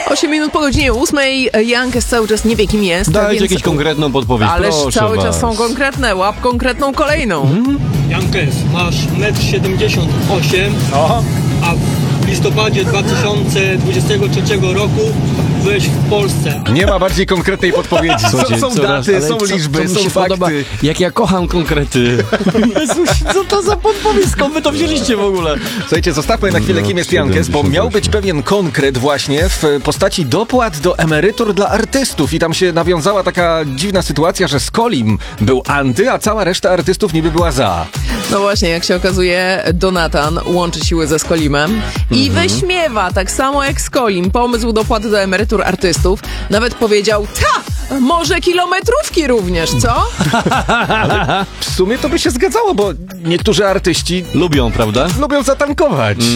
8 minut po godzinie 8. Jankes cały czas nie wie, kim jest. Dajcie jakąś konkretną podpowiedź, Ależ proszę cały was. czas są konkretne. Łap konkretną kolejną. Jankes, masz 1,78 m, O, a w listopadzie 2023 roku byłeś w Polsce. Nie ma bardziej konkretnej podpowiedzi. słuchajcie, Są daty, są liczby, mi są się fakty. podoba, jak ja kocham konkrety. Jezus, co to za podpowiedź? Skąd wy to wzięliście w ogóle? Słuchajcie, zostawmy na chwilę, kim jest Jankes, bo miał być pewien konkret właśnie w postaci dopłat do emerytur dla artystów i tam się nawiązała taka dziwna sytuacja, że Skolim był anty, a cała reszta artystów niby była za. No właśnie, jak się okazuje, Donatan łączy siły ze Skolimem i wyśmiewa, tak samo jak Skolim, pomysł dopłaty do emerytur artystów. Nawet powiedział, może kilometrówki również, co? W sumie to by się zgadzało, bo niektórzy artyści Lubią, prawda? lubią zatankować.